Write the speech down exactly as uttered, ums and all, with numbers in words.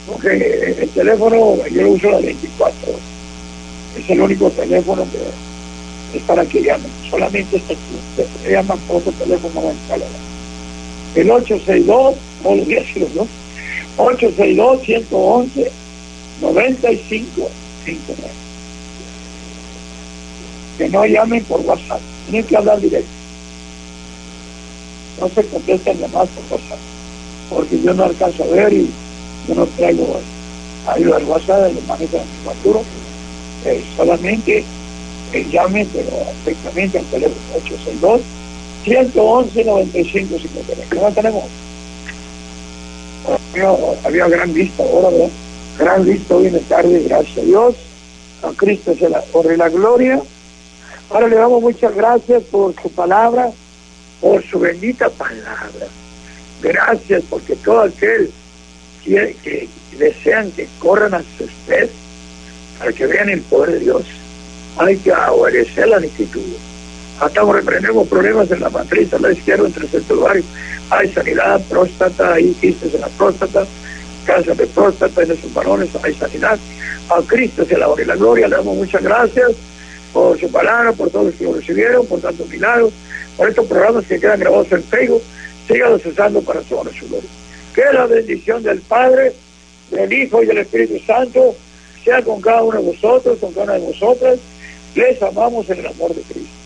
porque el teléfono yo lo uso las veinticuatro horas. Es el único teléfono que es para que llamen. Solamente este se llaman por otro teléfono mental. El ocho seis dos, todos los días los dos, ocho seis dos, uno uno uno, nueve cinco cinco nueve. Que no llamen por WhatsApp, tienen que hablar directo. No se contestan llamadas por WhatsApp, porque yo no alcanzo a ver y yo no traigo ahí el WhatsApp, lo manejo en mi factura. Eh, solamente eh, llamen, pero directamente al teléfono ocho seis dos, uno uno uno, nueve cinco cinco nueve. ¿Qué más tenemos? Había, había gran lista ahora, ¿verdad? Gran lista hoy en la tarde, gracias a Dios. A Cristo se la honra y la gloria. Ahora le damos muchas gracias por su palabra, por su bendita palabra. Gracias porque todo aquel que, que desean que corran a sus pies para que vean el poder de Dios, hay que obedecer la actitud. Hasta reprendemos problemas en la matriz, a la izquierda, entre el ovario. Hay sanidad, próstata, hay quistes en la próstata, cáncer de próstata en esos varones, hay sanidad. A Cristo se la honra y la gloria. Le damos muchas gracias por su palabra, por todos los que lo recibieron, por tantos milagros, por estos programas que quedan grabados en Facebook. Síganos usando para su honra y su gloria. Que la bendición del Padre, del Hijo y del Espíritu Santo sea con cada uno de vosotros, con cada una de vosotras. Les amamos en el amor de Cristo.